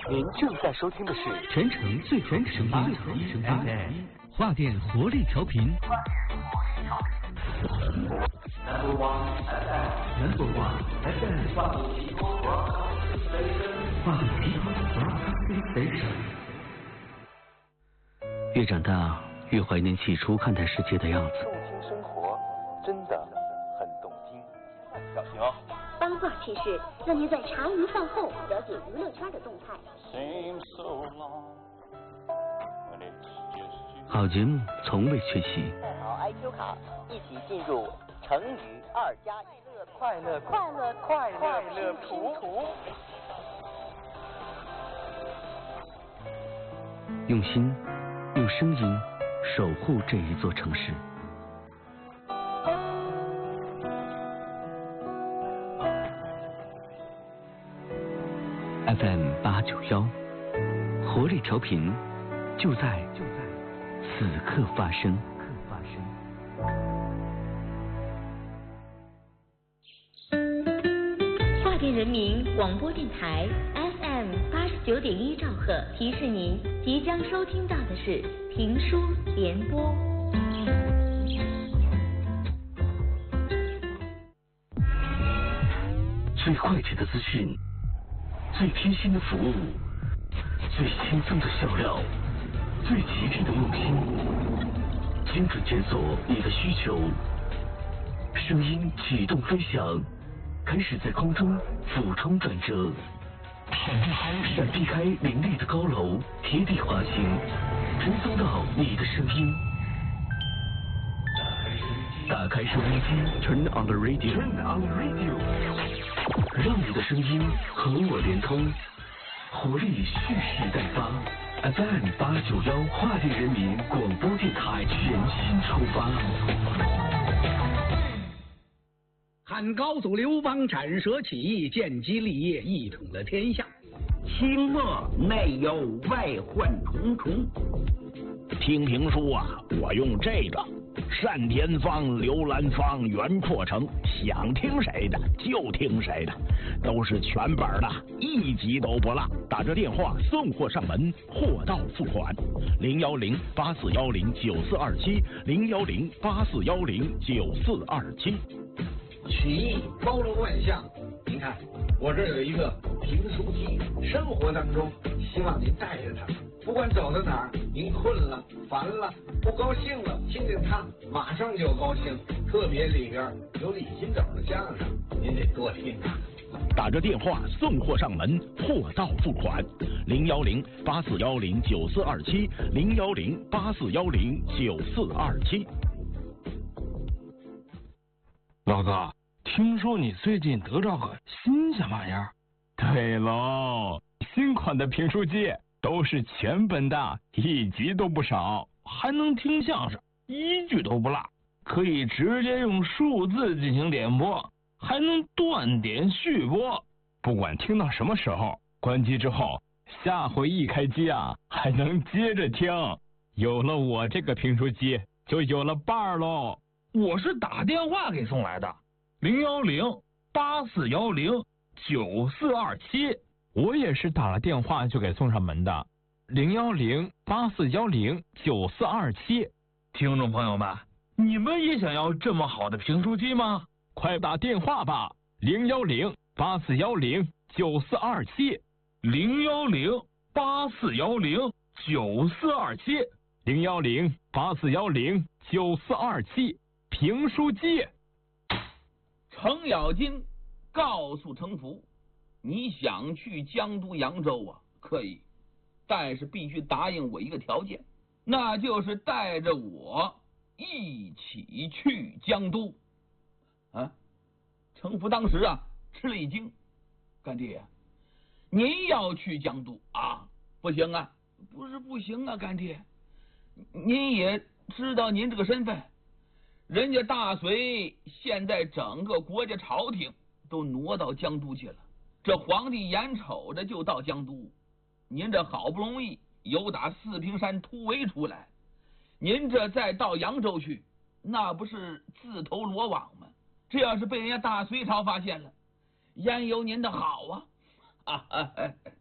您正在收听的是全城最好声音 FM 华电活力调频。Number one FM 华电集合 Broadcasting Station。越长大，越怀念起初看待世界的样子。 动听生活，真的很动听。小心哦！ 八卦趣事，让您在茶余饭后了解娱乐圈的动态。 好节目从未缺席。 带好 IQ 卡，一起进入成语2+1 快乐图。 用心，用声音守护这一座城市。FM 891，活力调频，就在此刻发生。 华电人民广播电台 FM 89.1兆赫提示您，即将收听到的是评书联播。 最快捷的资讯，最贴心的服务，最轻松的笑料，最吉利的用心，精准检索你的需求，声音启动飞翔，开始在空中俯冲转折，闪避开林立的高楼，贴地滑行，传送到你的声音。打开收音机 ，Turn on the radio， 让你的声音和我连通，活力蓄势待发。FM 891华电人民广播电台全新出发。 汉高祖刘邦斩蛇起义，建基立业，一统了天下。 清末内忧外患重重。 听评书啊，我用这个单田芳、刘兰芳、袁阔成，想听谁的就听谁的，都是全本的，一集都不落。打着电话送货上门，货到付款。010-8410-9427，010-8410-9427。 曲艺包罗万象，您看我这有一个评书机，生活当中希望您带着它，不管走到哪儿，您困了、烦了、不高兴了，听听它，马上就高兴。特别里边有李金斗的相声，您得多听啊。 打着电话送货上门，货到付款。010-8410-9427，010-8410-9427。 老哥，听说你最近得着个新鲜玩意儿？ 对喽，新款的评书机都是全本的，一集都不少， 还能听相声，一句都不落，可以直接用数字进行点播，还能断点续播， 不管听到什么时候，关机之后，下回一开机啊，还能接着听。有了我这个评书机，就有了伴儿喽。 我是打电话给送来的，010-8410-9427。 我也是打了电话就给送上门的，010-8410-9427。 听众朋友们，你们也想要这么好的评书机吗？ 快打电话吧，010-8410-9427， 010-8410-9427， 010-8410-9427。评书机。 程咬金告诉程福，你想去江都扬州啊，可以，但是必须答应我一个条件，那就是带着我一起去江都。啊，程福当时啊吃了一惊，干爹，您要去江都啊？不行啊，不是不行啊，干爹，您也知道您这个身份，人家大隋现在整个国家朝廷都挪到江都去了，这皇帝眼瞅着就到江都，您这好不容易由打四平山突围出来，您这再到扬州去，那不是自投罗网吗？这要是被人家大隋朝发现了，焉有您的好啊！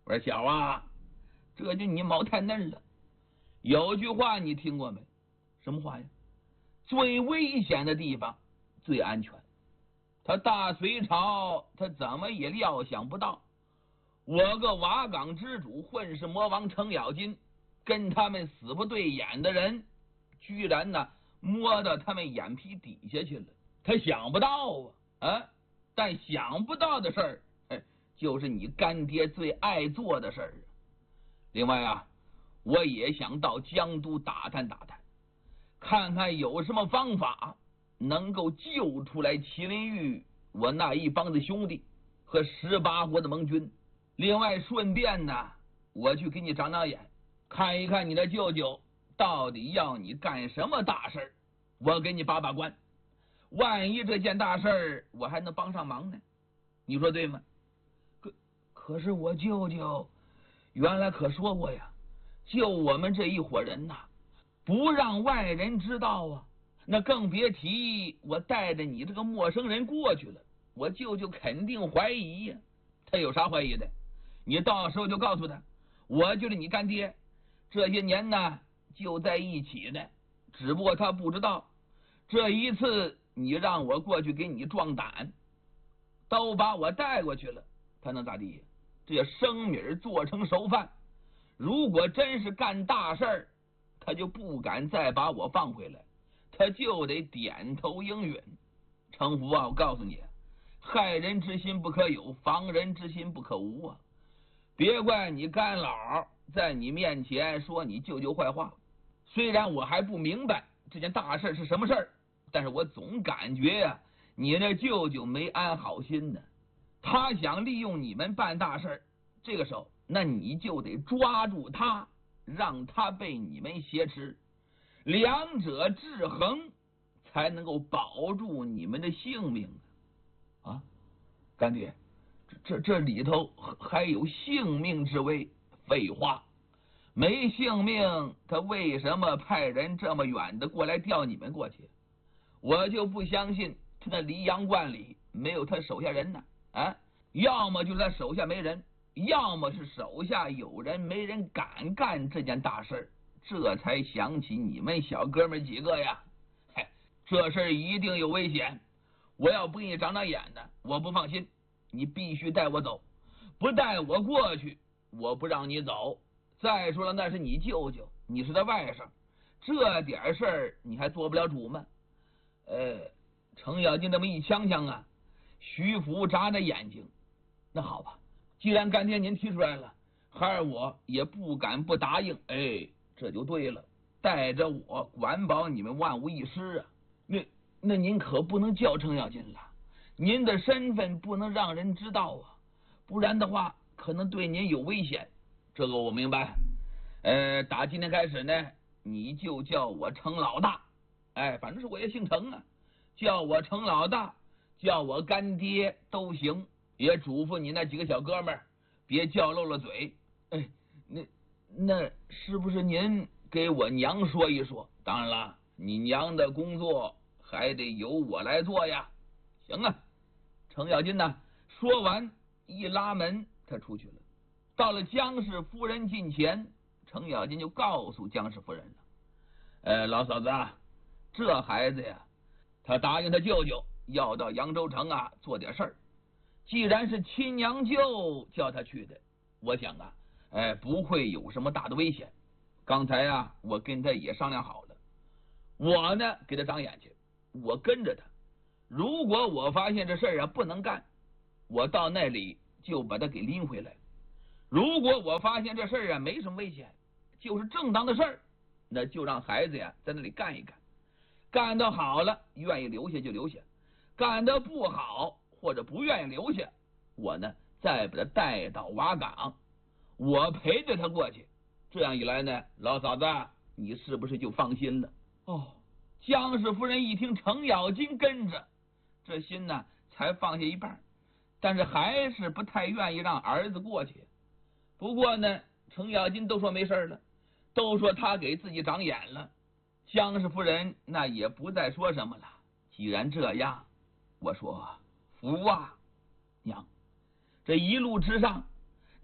我说小啊，这就你毛太嫩了。有句话你听过没？什么话呀？最危险的地方最安全。他大隋朝他怎么也料想不到，我个瓦岗之主混世魔王程咬金跟他们死不对眼的人，居然呢摸到他们眼皮底下去了。他想不到啊，但想不到的事儿，就是你干爹最爱做的事儿。另外啊，我也想到江都打探打探，看看有什么方法能够救出来麒麟玉我那一帮子兄弟和18国的盟军。另外顺便呢，我去给你长长眼，看一看你的舅舅到底要你干什么大事儿，我给你把把关。万一这件大事儿我还能帮上忙呢，你说对吗？可是我舅舅原来可说过呀，就我们这一伙人呐，不让外人知道啊，那更别提我带着你这个陌生人过去了，我舅舅肯定怀疑呀。他有啥怀疑的？你到时候就告诉他，我就是你干爹，这些年呢就在一起呢，只不过他不知道，这一次你让我过去给你壮胆，都把我带过去了，他能咋地？这生米做成熟饭，如果真是干大事儿，他就不敢再把我放回来，他就得点头应允。程福啊，我告诉你，害人之心不可有，防人之心不可无啊！别怪你干老在你面前说你舅舅坏话，虽然我还不明白这件大事是什么事儿，但是我总感觉呀，你那舅舅没安好心呢。他想利用你们办大事，这个时候那你就得抓住他，让他被你们挟持，两者制衡，才能够保住你们的性命啊！干爹，这里头还有性命之危？废话，没性命，他为什么派人这么远的过来调你们过去？我就不相信他那黎阳观里没有他手下人呢。啊，要么就是他手下没人，要么是手下有人，没人敢干这件大事，这才想起你们小哥们几个呀。嘿，这事一定有危险，我要不给你长长眼呢，我不放心。你必须带我走，不带我过去，我不让你走。再说了，那是你舅舅，你是他外甥，这点事儿你还做不了主吗？程咬金这么一呛呛啊，徐福眨着眼睛，那好吧，既然干爹您提出来了，孩儿我也不敢不答应。这就对了，带着我管保你们万无一失啊。那您可不能叫程咬金了，您的身份不能让人知道啊，不然的话可能对您有危险。这个我明白。打今天开始呢，你就叫我程老大。反正是我也姓程啊，叫我程老大，叫我干爹都行。也嘱咐你那几个小哥们儿，别叫漏了嘴。那是不是您给我娘说一说？当然了，你娘的工作还得由我来做呀。行啊，程咬金呢，说完一拉门，他出去了。到了姜氏夫人近前，程咬金就告诉姜氏夫人了：老嫂子啊，这孩子呀，他答应他舅舅要到扬州城啊做点事儿。既然是亲娘舅叫他去的，我想啊，不会有什么大的危险。刚才啊，我跟他也商量好了，我呢给他长眼睛，我跟着他。如果我发现这事儿啊不能干，我到那里就把他给拎回来。如果我发现这事儿啊没什么危险，就是正当的事儿，那就让孩子呀在那里干一干，干得好了愿意留下就留下，干得不好或者不愿意留下，我呢再把他带到瓦岗，我陪着他过去。这样一来呢，老嫂子你是不是就放心了？姜氏夫人一听程咬金跟着，这心呢才放下一半，但是还是不太愿意让儿子过去。不过呢，程咬金都说没事了，都说他给自己长眼了，姜氏夫人那也不再说什么了。既然这样，我说福啊，娘，这一路之上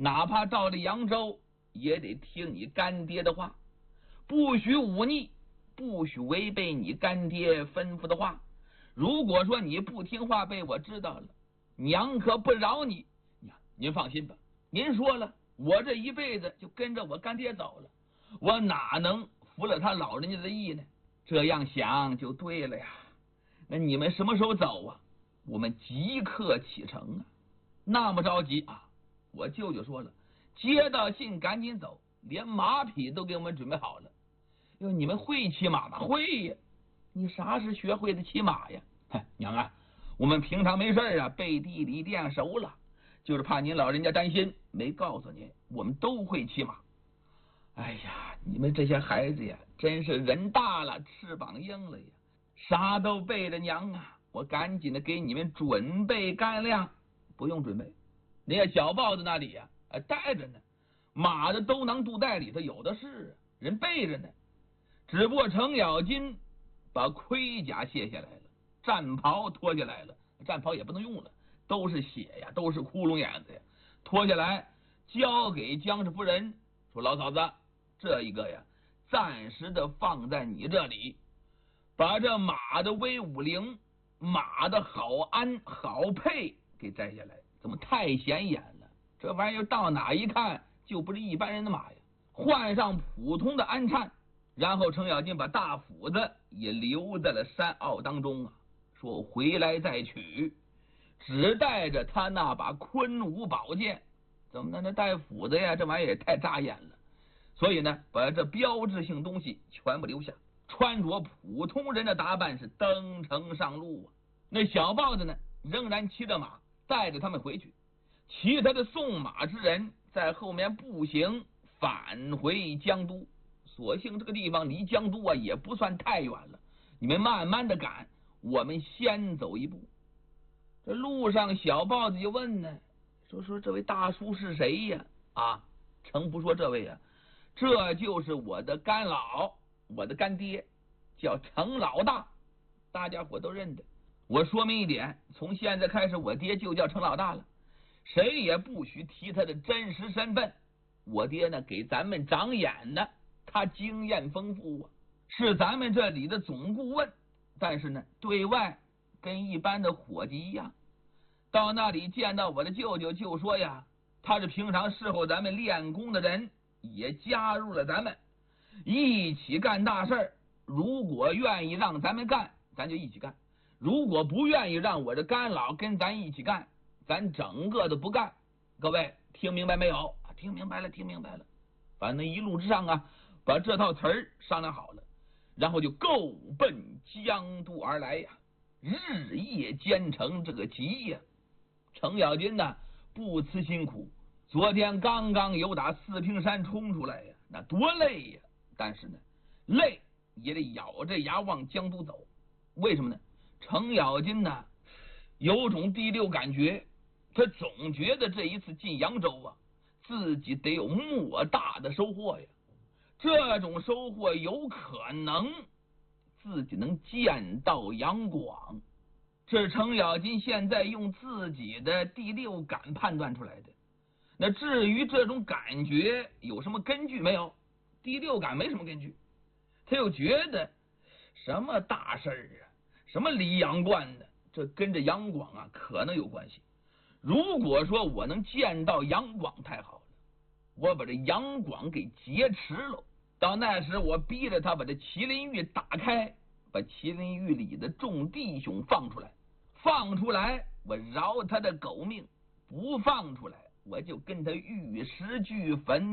哪怕到了扬州，也得听你干爹的话，不许忤逆，不许违背你干爹吩咐的话。如果说你不听话被我知道了，娘可不饶你。娘，您放心吧，您说了，我这一辈子就跟着我干爹走了，我哪能服了他老人家的意呢？这样想就对了呀。那你们什么时候走啊？我们即刻启程啊。那么着急啊？我舅舅说了，接到信赶紧走，连马匹都给我们准备好了。哟，你们会骑马吗？会呀。你啥时学会的骑马呀？娘啊，我们平常没事啊，背地里练熟了，就是怕您老人家担心，没告诉您，我们都会骑马。哎呀，你们这些孩子呀，真是人大了翅膀硬了呀，啥都背着娘啊！我赶紧的给你们准备干粮。不用准备，那些小豹子那里呀，带着呢，马的兜囊肚带里头有的是，人背着呢。只不过程咬金把盔甲卸下来了，战袍脱下来了，战袍也不能用了，都是血呀，都是窟窿眼子呀，脱下来交给姜氏夫人，说老嫂子，这一个呀，暂时的放在你这里，把这马的威武灵，马的好鞍好配给摘下来，怎么太显眼了？这玩意儿到哪一看就不是一般人的马呀！换上普通的鞍鞯，然后程咬金把大斧子也留在了山坳当中啊，说回来再取，只带着他那把昆武宝剑。怎么呢？那带斧子呀，这玩意儿也太扎眼了。所以呢，把这标志性东西全部留下，穿着普通人的打扮是登城上路啊。那小豹子呢，仍然骑着马带着他们回去，其他的送马之人在后面步行返回江都。所幸这个地方离江都啊也不算太远了，你们慢慢的赶，我们先走一步。这路上小豹子就问呢，说这位大叔是谁呀？啊，程不说这位呀，这就是我的干老，我的干爹，叫程老大，大家伙都认得。我说明一点，从现在开始我爹就叫程老大了，谁也不许提他的真实身份。我爹呢给咱们长眼呢，他经验丰富啊，是咱们这里的总顾问，但是呢对外跟一般的伙计一样。到那里见到我的舅舅就说呀，他是平常侍候咱们练功的人，也加入了咱们，一起干大事儿。如果愿意让咱们干，咱就一起干；如果不愿意让我这干老跟咱一起干，咱整个的不干。各位听明白没有？听明白了，听明白了。反正一路之上啊，把这套词儿商量好了，然后就够奔江都而来呀，日夜兼程这个急呀。程咬金呢不辞辛苦，昨天刚刚由打四平山冲出来呀，那多累呀！但是呢，累也得咬着牙往江都走。为什么呢？程咬金呢有种第六感觉，他总觉得这一次进扬州啊，自己得有莫大的收获呀。这种收获有可能自己能见到杨广，这是程咬金现在用自己的第六感判断出来的。那至于这种感觉有什么根据没有？第六感没什么根据，他又觉得什么大事儿啊，什么离杨关的，这跟着杨广啊可能有关系。如果说我能见到杨广太好了，我把这杨广给劫持了，到那时我逼着他把这麒麟玉打开，把麒麟玉里的众弟兄放出来，放出来我饶他的狗命，不放出来我就跟他玉石俱焚。